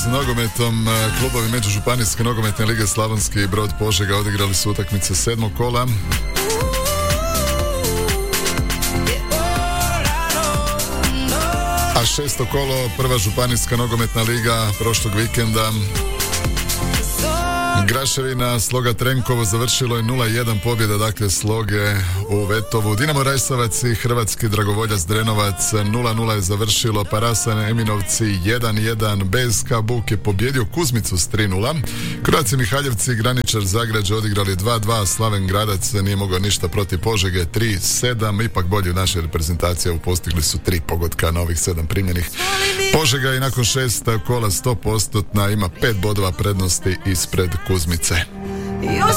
s nogometom. Klubovi Međužupanijske nogometne lige Slavonski Brod Požega odigrali su utakmice 7. kola. A 6. kolo, prva županijska nogometna liga prošlog vikenda. Graševina, Sloga Trenkovo završilo je 0-1 pobjeda, dakle Sloge u Vetovu. Dinamo Rajsavac i Hrvatski Dragovoljac Drenovac 0-0 je završilo. Parasan Eminovci 1-1. BSK Buk je pobjedio Kuzmicu s 3-0. Croatia Mihaljevci i Graničar Zagrađe odigrali 2-2. Slaven Gradac nije mogao ništa protiv Požege 3-7. Ipak bolji u našoj reprezentaciji, postigli su 3 pogotka na ovih 7 primljenih. Požega i nakon 6 kola 100% ima 5 bodova prednosti ispred Kuzmice.